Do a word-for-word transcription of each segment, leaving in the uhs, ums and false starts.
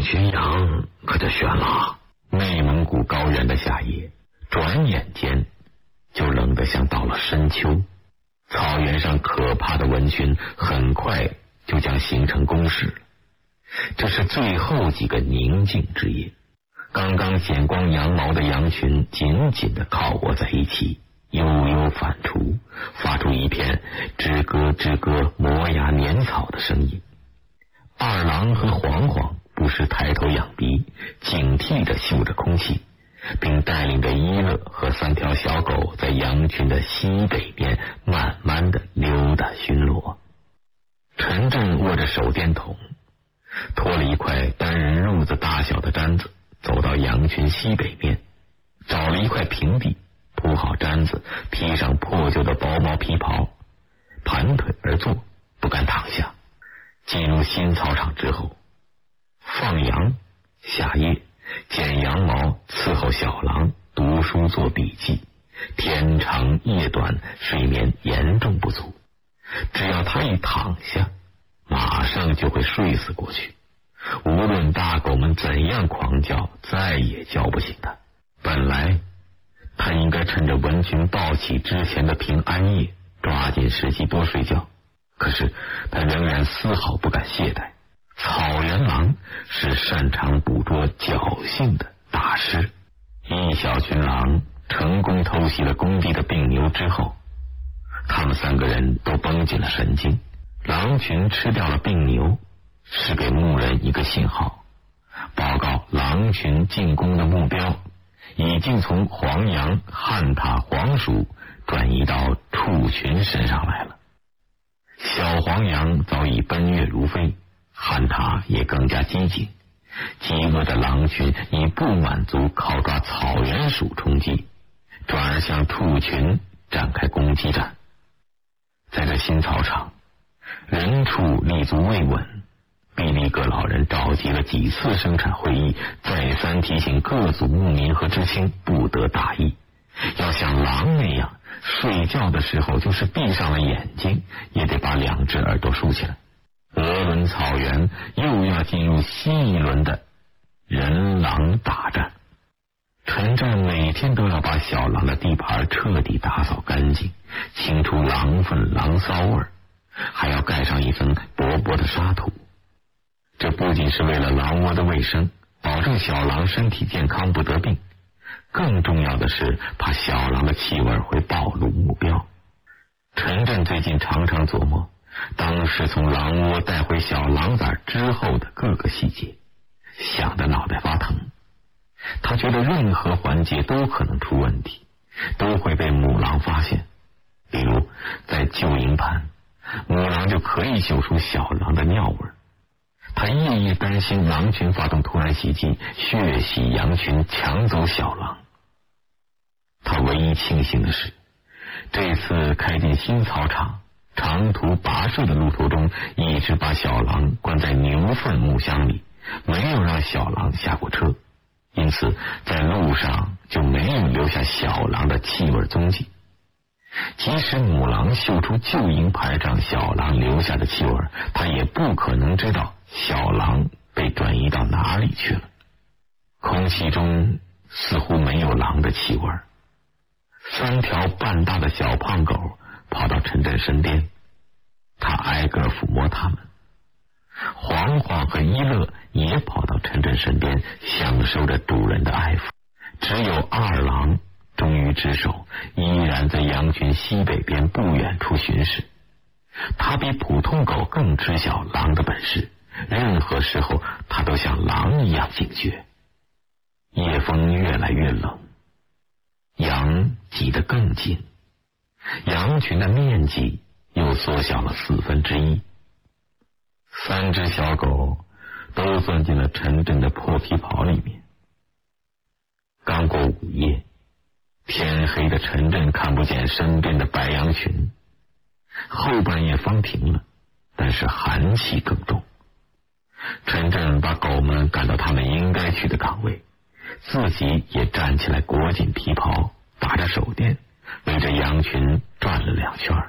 群羊可就悬了。内蒙古高原的夏夜，转眼间就冷得像到了深秋。草原上可怕的蚊群很快就将形成攻势了。这是最后几个宁静之夜，刚刚剪光羊毛的羊群紧紧地靠窝在一起，悠悠反刍，发出一片吱咯吱咯磨牙碾草的声音。二郎和黄黄不时抬头仰鼻，警惕地嗅着空气，并带领着一乐和三条小狗在羊群的西北边慢慢地溜达巡逻。陈震握着手电筒，拖了一块单人褥子大小的毡子，走到羊群西北面，找了一块平地，铺好毡子，披上破旧的薄毛皮袍，盘腿而坐，不敢躺下。进入新草场之后，放羊、下夜、剪羊毛、伺候小狼、读书做笔记，天长夜短，睡眠严重不足。只要他一躺下，马上就会睡死过去。无论大狗们怎样狂叫，再也叫不醒他。本来他应该趁着蚊群暴起之前的平安夜，抓紧时机多睡觉，可是他仍然丝毫不敢懈怠。草原狼是擅长捕捉侥幸的大师。一小群狼成功偷袭了工地的病牛之后，他们三个人都绷紧了神经。狼群吃掉了病牛，是给牧人一个信号，报告狼群进攻的目标已经从黄羊、旱獭、黄鼠转移到畜群身上来了。小黄羊早已奔跃如飞，旱獭也更加激进。饥饿的狼群已不满足靠抓草原鼠充饥，转而向畜群展开攻击战。在这新草场，人畜立足未稳，毕利格老人召集了几次生产会议，再三提醒各族牧民和知青不得大意，要像狼那样，睡觉的时候就是闭上了眼睛，也得把两只耳朵竖起来。鄂伦草原又要进入新一轮的人狼大战。陈震每天都要把小狼的地盘彻底打扫干净，清除狼粪狼骚味，还要盖上一层薄薄的沙土。这不仅是为了狼窝的卫生，保证小狼身体健康不得病，更重要的是怕小狼的气味会暴露目标。陈震最近常常琢磨当时从狼窝带回小狼崽之后的各个细节，想得脑袋发疼。他觉得任何环节都可能出问题，都会被母狼发现。比如在旧营盘，母狼就可以嗅出小狼的尿味。他夜夜担心狼群发动突然袭击，血洗羊群，抢走小狼。他唯一庆幸的是，这次开进新草场长途跋涉的路途中，一直把小狼关在牛粪木箱里，没有让小狼下过车，因此在路上就没有留下小狼的气味踪迹。即使母狼嗅出旧营盘上小狼留下的气味，它也不可能知道小狼被转移到哪里去了。空气中似乎没有狼的气味。三条半大的小胖狗跑到陈震身边，他挨个抚摸它们。黄黄和一乐也跑到陈震身边，享受着主人的爱抚。只有二郎忠于职守，依然在羊群西北边不远处巡视。他比普通狗更知晓狼的本事，任何时候他都像狼一样警觉。夜风越来越冷，羊挤得更紧，羊群的面积又缩小了四分之一。三只小狗都钻进了陈震的破皮袍里面。刚过午夜，天黑的陈震看不见身边的白羊群。后半夜风停了，但是寒气更重。陈震把狗们赶到他们应该去的岗位，自己也站起来裹紧皮袍，打着手电，围着羊群转了两圈。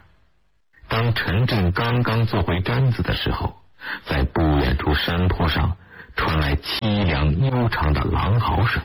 当陈震刚刚坐回毡子的时候，在不远处山坡上传来凄凉悠长的狼嚎声。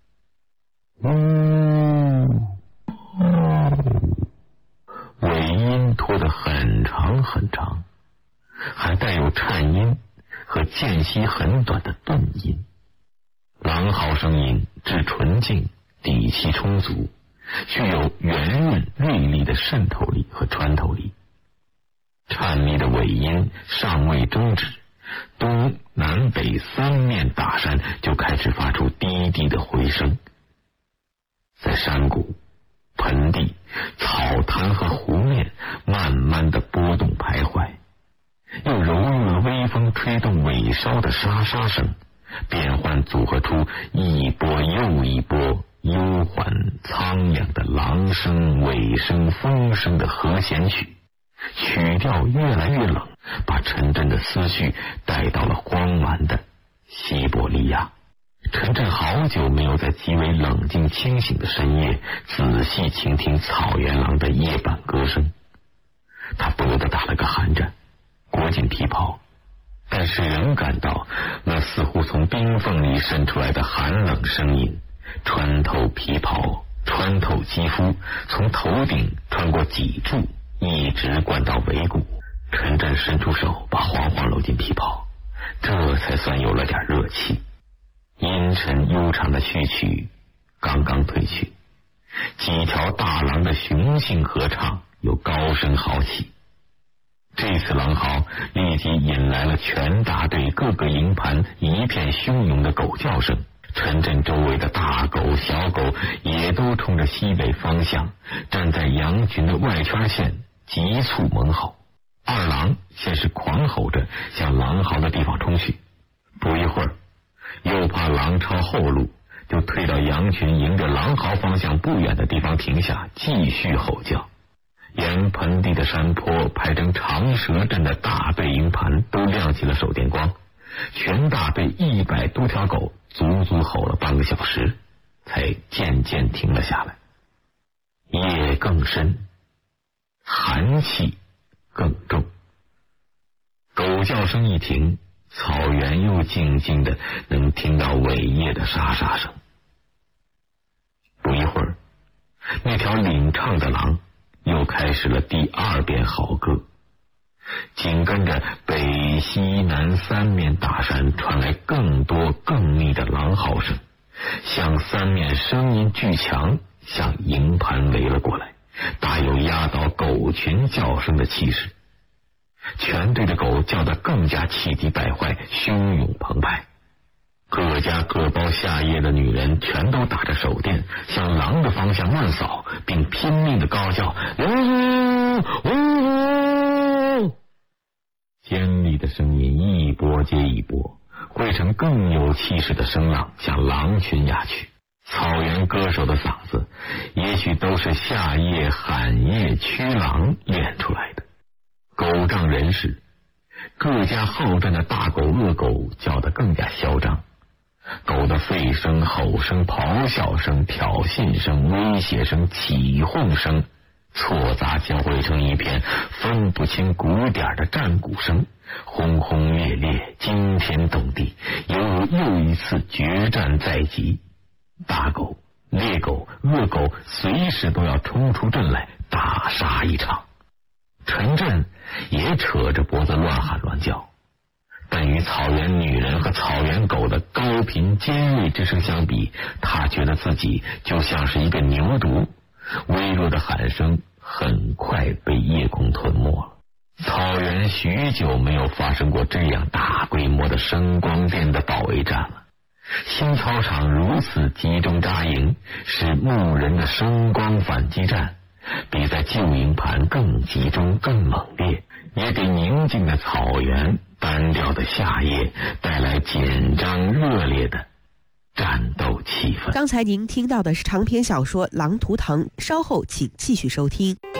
呜呜，尾音拖得很长很长，还带有颤音和间隙很短的顿音。狼嚎声音质纯净，底气充足，具有圆润锐利的渗透力和穿透力。颤密的尾音尚未终止，东南北三面大山就开始发出低低的回声。在山谷、盆地、草滩和湖面慢慢的波动徘徊，又融入了微风吹动尾梢的沙沙声，变换组合出一波又一波悠缓苍凉的狼声、尾声、风声的和弦曲，曲调越来越冷，把陈震的思绪带到了荒蛮的西伯利亚。陈震好久没有在极为冷静清醒的深夜仔细倾听草原狼的夜半歌声，他不由得打了个寒战，裹紧皮袍，但是仍感到那似乎从冰缝里渗出来的寒冷声音，穿透皮袍，穿透肌肤，从头顶穿过脊柱，一直灌到尾骨。陈震伸出手把黄黄搂进皮袍，这才算有了点热气。阴沉悠长的序曲刚刚褪去，几条大狼的雄性合唱又高声嚎起。这次狼嚎立即引来了全大队各个营盘一片汹涌的狗叫声。陈震周围的大狗小狗也都冲着西北方向站在羊群的外圈线急促猛吼。二狼先是狂吼着向狼嚎的地方冲去，不一会儿又怕狼抄后路，就退到羊群迎着狼嚎方向不远的地方停下，继续吼叫。沿盆地的山坡排成长蛇阵的大队营盘都亮起了手电光，全大队一百多条狗足足吼了半个小时，才渐渐停了下来。夜更深，寒气更重，狗叫声一停，草原又静静的能听到尾夜的沙沙声。不一会儿，那条领唱的狼又开始了第二遍嚎歌，紧跟着北西南三面大山传来更多更密的狼嚎声，像三面声音巨墙向营盘围了过来，大有压倒狗群叫声的气势。全队的狗叫得更加气急败坏，汹涌澎湃。各家各包下夜的女人全都打着手电向狼的方向乱扫，并拼命的高叫呜呜，尖利的声音一波接一波，汇成更有气势的声浪向狼群压去。草原歌手的嗓子也许都是夏夜喊夜驱狼练出来的。狗仗人势，各家好战的大狗恶狗叫得更加嚣张，狗的吠声、吼声、咆哮声、挑衅声、威胁声、起哄声错杂交汇成一片分不清鼓点的战鼓声，轰轰烈烈，惊天动地，犹如又一次决战在即。大狗、猎狗、恶狗随时都要冲出阵来大杀一场。陈震也扯着脖子乱喊乱叫，但与草原女人和草原狗的高频尖锐之声相比，他觉得自己就像是一个牛犊，微弱的喊声很快被夜空吞没了。草原许久没有发生过这样大规模的声光电的保卫战了。新操场如此集中扎营，是牧人的声光反击战，比在旧营盘更集中更猛烈，也给宁静的草原、单调的夏夜带来紧张热烈的战斗气氛。 刚才您听到的是长篇小说《狼图腾》，稍后请继续收听。